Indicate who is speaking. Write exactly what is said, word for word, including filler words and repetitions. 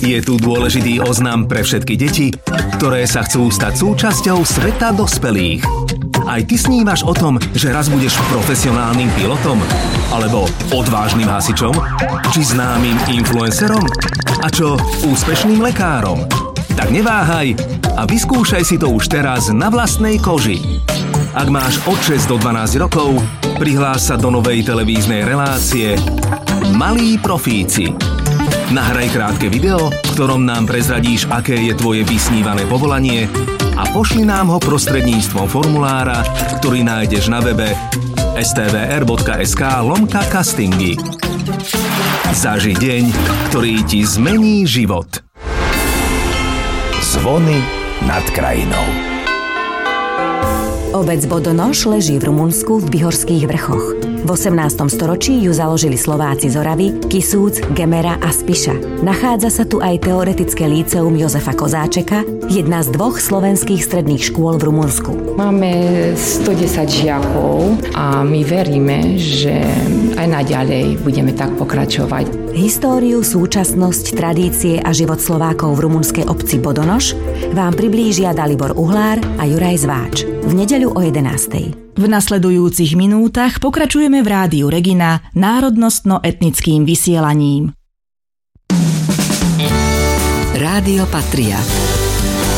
Speaker 1: Je tu dôležitý oznam pre všetky deti, ktoré sa chcú stať súčasťou sveta dospelých. Aj ty snívaš o tom, že raz budeš profesionálnym pilotom? Alebo odvážnym hasičom? Či známym influencerom? A čo úspešným lekárom? Tak neváhaj a vyskúšaj si to už teraz na vlastnej koži. Ak máš od šesť do dvanásť rokov, prihlás sa do novej televíznej relácie Malí profíci. Nahraj krátke video, v ktorom nám prezradíš, aké je tvoje vysnívané povolanie a pošli nám ho prostredníctvom formulára, ktorý nájdeš na webe stvr.sk lomka castingy. Zaži deň, ktorý ti zmení život.
Speaker 2: Zvony nad krajinou.
Speaker 3: Obec Bodonoš leží v Rumunsku v Bihorských vrchoch. V osemnástom storočí ju založili Slováci z Oravy, Kisúc, Gemera a Spiša. Nachádza sa tu aj teoretické líceum Jozefa Kozáčeka, jedna z dvoch slovenských stredných škôl v Rumunsku.
Speaker 4: Máme stodesať žiakov a my veríme, že aj naďalej budeme tak pokračovať.
Speaker 3: Históriu, súčasnosť, tradície a život Slovákov v rumunskej obci Bodonoš vám priblížia Dalibor Uhlár a Juraj Zváč v nedeľu o jedenástej.
Speaker 5: V nasledujúcich minútach pokračujeme v Rádiu Regina národnostno-etnickým vysielaním.
Speaker 3: Rádio Patria.